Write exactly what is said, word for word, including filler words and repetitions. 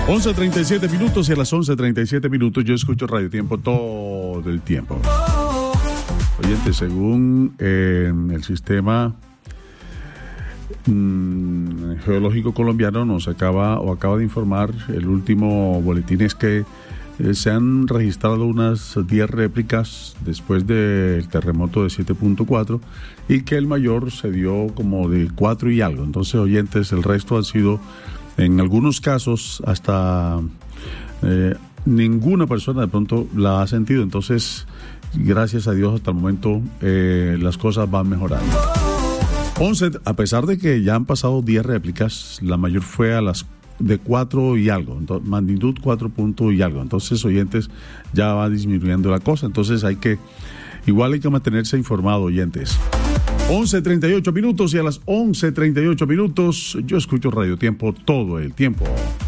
once treinta y siete minutos y a las once treinta y siete minutos yo escucho Radio Tiempo todo el tiempo. Oyente, según eh, el sistema mm, geológico colombiano nos acaba o acaba de informar, el último boletín es que eh, se han registrado unas diez réplicas después del terremoto de siete punto cuatro y que el mayor se dio como de cuatro y algo. Entonces, oyentes, el resto han sido, en algunos casos, hasta eh, ninguna persona de pronto la ha sentido. Entonces, gracias a Dios, hasta el momento eh, las cosas van mejorando. once, a pesar de que ya han pasado diez réplicas, la mayor fue a las de cuatro y algo, entonces, magnitud cuatro punto y algo. Entonces, oyentes, ya va disminuyendo la cosa. Entonces, hay que, igual hay que mantenerse informado, oyentes. once treinta y ocho minutos y a las once treinta y ocho minutos yo escucho Radio Tiempo todo el tiempo.